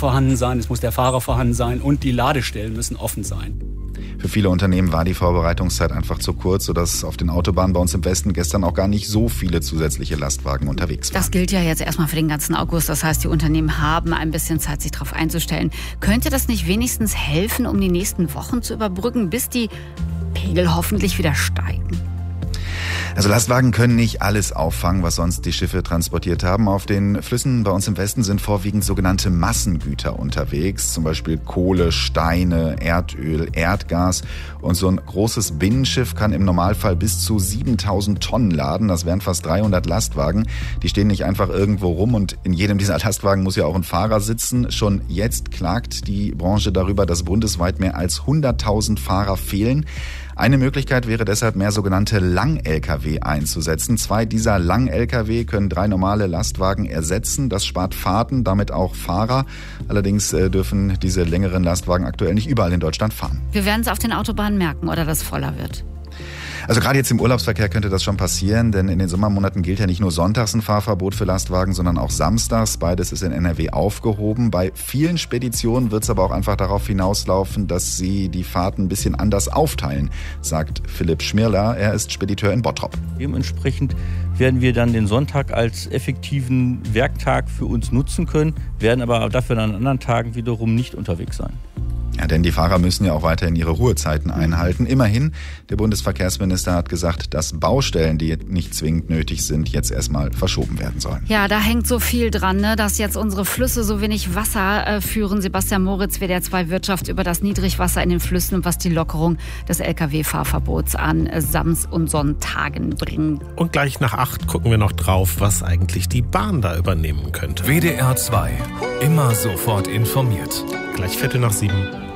vorhanden sein, es muss der Fahrer vorhanden sein und die Ladestellen müssen offen sein. Für viele Unternehmen war die Vorbereitungszeit einfach zu kurz, sodass auf den Autobahnen bei uns im Westen gestern auch gar nicht so viele zusätzliche Lastwagen unterwegs waren. Das gilt ja jetzt erstmal für den ganzen August. Das heißt, die Unternehmen haben ein bisschen Zeit, sich darauf einzustellen. Könnte das nicht wenigstens helfen, um die nächsten Wochen zu überbrücken, bis die Pegel hoffentlich wieder steigen? Also Lastwagen können nicht alles auffangen, was sonst die Schiffe transportiert haben. Auf den Flüssen bei uns im Westen sind vorwiegend sogenannte Massengüter unterwegs, zum Beispiel Kohle, Steine, Erdöl, Erdgas. Und so ein großes Binnenschiff kann im Normalfall bis zu 7.000 Tonnen laden. Das wären fast 300 Lastwagen. Die stehen nicht einfach irgendwo rum und in jedem dieser Lastwagen muss ja auch ein Fahrer sitzen. Schon jetzt klagt die Branche darüber, dass bundesweit mehr als 100.000 Fahrer fehlen. Eine Möglichkeit wäre deshalb, mehr sogenannte Lang-Lkw einzusetzen. 2 dieser Lang-Lkw können 3 normale Lastwagen ersetzen. Das spart Fahrten, damit auch Fahrer. Allerdings dürfen diese längeren Lastwagen aktuell nicht überall in Deutschland fahren. Wir werden es auf den Autobahnen merken, oder dass es voller wird. Also gerade jetzt im Urlaubsverkehr könnte das schon passieren, denn in den Sommermonaten gilt ja nicht nur sonntags ein Fahrverbot für Lastwagen, sondern auch samstags. Beides ist in NRW aufgehoben. Bei vielen Speditionen wird es aber auch einfach darauf hinauslaufen, dass sie die Fahrten ein bisschen anders aufteilen, sagt Philipp Schmirler. Er ist Spediteur in Bottrop. Dementsprechend werden wir dann den Sonntag als effektiven Werktag für uns nutzen können, werden aber dafür an anderen Tagen wiederum nicht unterwegs sein. Ja, denn die Fahrer müssen ja auch weiterhin ihre Ruhezeiten einhalten. Immerhin, der Bundesverkehrsminister hat gesagt, dass Baustellen, die nicht zwingend nötig sind, jetzt erstmal verschoben werden sollen. Ja, da hängt so viel dran, ne, dass jetzt unsere Flüsse so wenig Wasser führen. Sebastian Moritz, WDR 2 Wirtschaft, über das Niedrigwasser in den Flüssen und was die Lockerung des Lkw-Fahrverbots an Sams- und Sonntagen bringt. Und gleich nach 8 gucken wir noch drauf, was eigentlich die Bahn da übernehmen könnte. WDR 2, immer sofort informiert. Gleich 7:15.